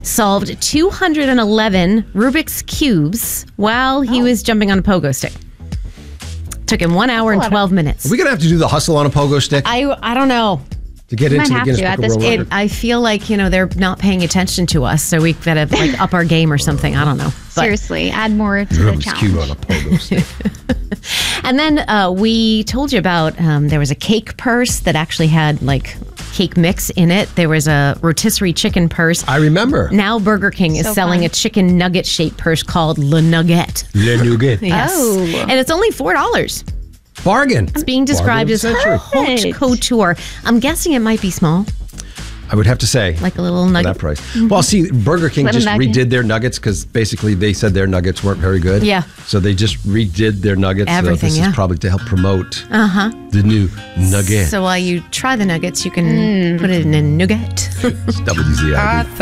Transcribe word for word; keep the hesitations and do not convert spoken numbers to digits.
solved two hundred eleven Rubik's Cubes while he oh. was jumping on a pogo stick. Took him one hour and twelve minutes. Are we going to have to do the hustle on a pogo stick? I I don't know. To get into the Guinness Book of World Records. I feel like, you know, they're not paying attention to us, so we've got to like up our game or something. I don't know. But Seriously, add more to the challenge. Cube on a pogo stick. And then uh, we told you about, um, there was a cake purse that actually had like cake mix in it. There was a rotisserie chicken purse. I remember. Now Burger King is so selling fun. a chicken nugget shaped purse called Le Nugget. Le Nugget. Yes. Oh. And it's only four dollars. Bargain. It's being described as haute couture. I'm guessing it might be small. I would have to say. Like a little nugget. That price. Mm-hmm. Well, see, Burger King little just nugget. redid their nuggets because basically they said their nuggets weren't very good. Yeah. So they just redid their nuggets. Everything, so this yeah. is probably to help promote uh-huh. the new nugget. So while you try the nuggets, you can mm. put it in a nugget. It's W Z I D.